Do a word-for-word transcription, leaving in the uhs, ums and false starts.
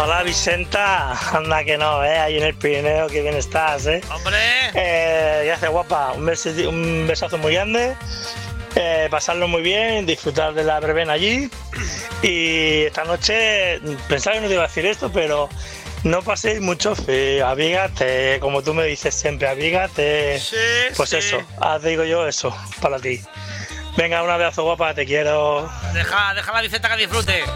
Hola Vicenta, anda que no, ¿eh? Ahí en el Pirineo, que bien estás, ¿eh? ¡Hombre! Eh, gracias guapa, un, besi- un besazo muy grande, eh, pasarlo muy bien, disfrutar de la verbena allí y esta noche, pensaba que no te iba a decir esto, pero no paséis mucho frío, abrígate, como tú me dices siempre, abrígate, Sí, pues sí. eso, ah, digo yo eso, para ti. Venga, un abrazo guapa, te quiero. Deja, deja a la Vicenta que disfrute.